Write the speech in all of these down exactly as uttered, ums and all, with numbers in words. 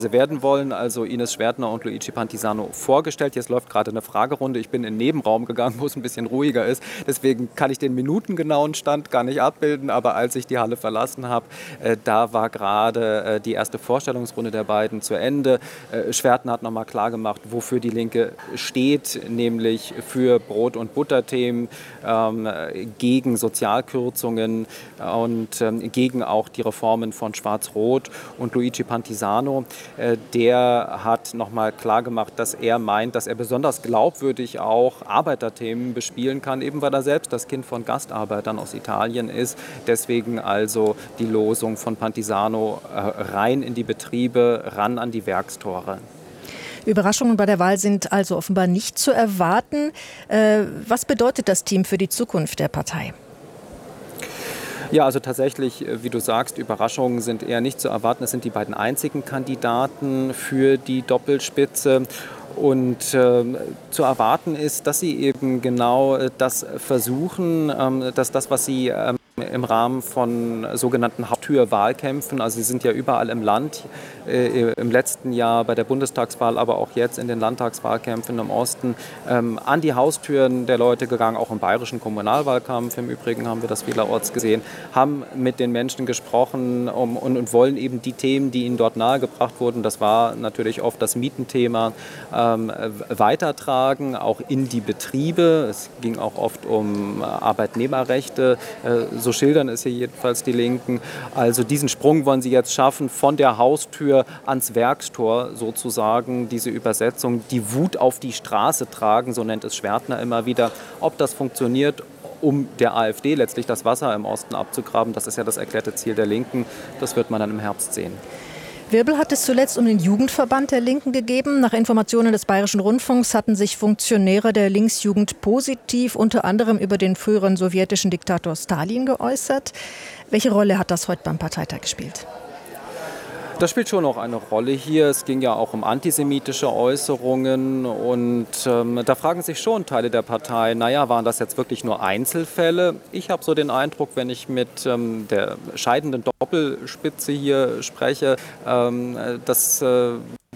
werden wollen, also Ines Schwertner und Luigi Pantisano, vorgestellt. Jetzt läuft gerade eine Fragerunde. Ich bin in den Nebenraum gegangen, wo es ein bisschen ruhiger ist. Deswegen kann ich den minutengenauen Stand gar nicht abbilden. Aber als ich die Halle verlassen habe, äh, da war gerade äh, die erste Vorstellungsrunde der beiden zu Ende. Äh, Schwertner hat nochmal klargemacht, wofür die Linke steht, nämlich für Brot- und Butterthemen, ähm, gegen Sozialkürzungen und ähm, gegen auch die Reformen von Schwarz-Rot. Und Luigi Pantisano, der hat nochmal klargemacht, dass er meint, dass er besonders glaubwürdig auch Arbeiterthemen bespielen kann, eben weil er selbst das Kind von Gastarbeitern aus Italien ist. Deswegen also die Losung von Pantisano, rein in die Betriebe, ran an die Werkstore. Überraschungen bei der Wahl sind also offenbar nicht zu erwarten. Was bedeutet das Team für die Zukunft der Partei? Ja, also tatsächlich, wie du sagst, Überraschungen sind eher nicht zu erwarten. Es sind die beiden einzigen Kandidaten für die Doppelspitze. Und äh, zu erwarten ist, dass sie eben genau das versuchen, ähm, dass das, was sie ähm, im Rahmen von sogenannten Haupttür-Wahlkämpfen, also sie sind ja überall im Land, äh, im letzten Jahr bei der Bundestagswahl, aber auch jetzt in den Landtagswahlkämpfen im Osten, ähm, an die Haustüren der Leute gegangen, auch im bayerischen Kommunalwahlkampf, im Übrigen haben wir das vielerorts gesehen, haben mit den Menschen gesprochen um, und, und wollen eben die Themen, die ihnen dort nahegebracht wurden, das war natürlich oft das Mietenthema, ähm, weitertragen, auch in die Betriebe. Es ging auch oft um Arbeitnehmerrechte, äh, so schildern es hier jedenfalls die Linken. Also diesen Sprung wollen sie jetzt schaffen, von der Haustür ans Werkstor sozusagen, diese Übersetzung, die Wut auf die Straße tragen, so nennt es Schwertner immer wieder. Ob das funktioniert, um der AfD letztlich das Wasser im Osten abzugraben, das ist ja das erklärte Ziel der Linken, das wird man dann im Herbst sehen. Wirbel hat es zuletzt um den Jugendverband der Linken gegeben. Nach Informationen des Bayerischen Rundfunks hatten sich Funktionäre der Linksjugend positiv unter anderem über den früheren sowjetischen Diktator Stalin geäußert. Welche Rolle hat das heute beim Parteitag gespielt? Das spielt schon noch eine Rolle hier. Es ging ja auch um antisemitische Äußerungen und ähm, da fragen sich schon Teile der Partei, naja, waren das jetzt wirklich nur Einzelfälle? Ich habe so den Eindruck, wenn ich mit ähm, der scheidenden Doppelspitze hier spreche, ähm, dass äh,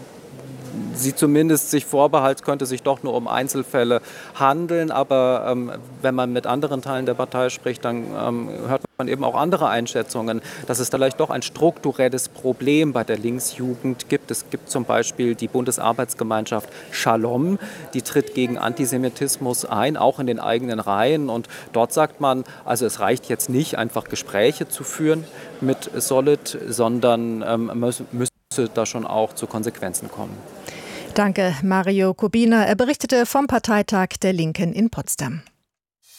sie zumindest sich vorbehalten, könnte sich doch nur um Einzelfälle handeln. Aber ähm, wenn man mit anderen Teilen der Partei spricht, dann ähm, hört man eben auch andere Einschätzungen, dass es vielleicht doch ein strukturelles Problem bei der Linksjugend gibt. Es gibt zum Beispiel die Bundesarbeitsgemeinschaft Shalom, die tritt gegen Antisemitismus ein, auch in den eigenen Reihen. Und dort sagt man, also es reicht jetzt nicht, einfach Gespräche zu führen mit Solid, sondern ähm, müsse, müsse da schon auch zu Konsequenzen kommen. Danke, Mario Kubina. Er berichtete vom Parteitag der Linken in Potsdam.